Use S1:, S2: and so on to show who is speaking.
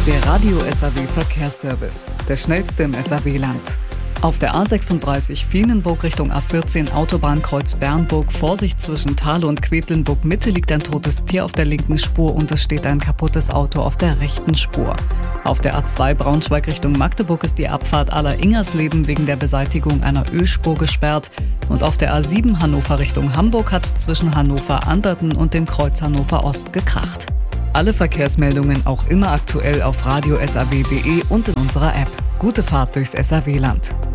S1: Der Radio SAW Verkehrsservice, der schnellste im SAW-Land. Auf der A36 Fienenburg Richtung A14 Autobahnkreuz Bernburg, Vorsicht zwischen Thale und Quedlinburg Mitte liegt ein totes Tier auf der linken Spur und es steht ein kaputtes Auto auf der rechten Spur. Auf der A2 Braunschweig Richtung Magdeburg ist die Abfahrt Aller-Ingersleben wegen der Beseitigung einer Ölspur gesperrt. Und auf der A7 Hannover Richtung Hamburg hat es zwischen Hannover-Anderten und dem Kreuz Hannover Ost gekracht. Alle Verkehrsmeldungen auch immer aktuell auf radio-saw.de und in unserer App. Gute Fahrt durchs SAW-Land.